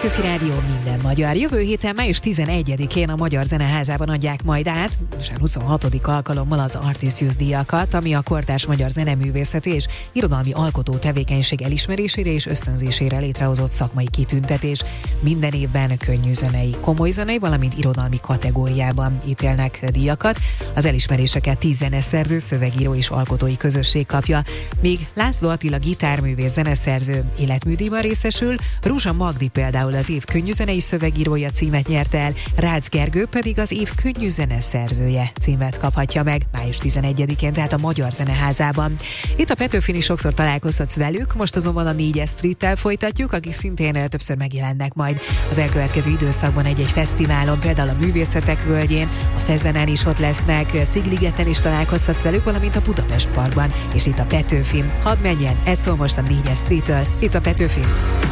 Petőfi Rádió minden magyar. Jövő héten május 11-én a Magyar Zeneházában adják majd át, és 26. alkalommal az Artisius díjakat, ami a kortárs magyar zeneművészeti és irodalmi alkotó tevékenység elismerésére és ösztönzésére létrehozott szakmai kitüntetés. Minden évben könnyűzenei, komolyzenei, valamint irodalmi kategóriában ítélnek díjakat. Az elismeréseket 10 zeneszerző, szövegíró és alkotói közösség kapja, míg László Attila gitárművész zeneszerző életműdíjban részesül, Rúzsa Magdi például az év könnyűzenei szövegírója címet nyerte el, Rácz Gergő pedig az év könnyűzeneszerzője címet kaphatja meg május 11-én, tehát a Magyar Zeneházában. Itt a Petőfin is sokszor találkozhatsz velük, most azonban a 4-es Streettel folytatjuk, akik szintén többször megjelennek majd az elkövetkező időszakban egy-egy fesztiválon, például a Művészetek Völgyén, a Fezenen is ott lesznek, Szigligeten is találkozhatsz velük, valamint a Budapest Parkban, és itt a Petőfin. Hadd menjen, ez szól most a 4-es Streettől, itt a Petőfin.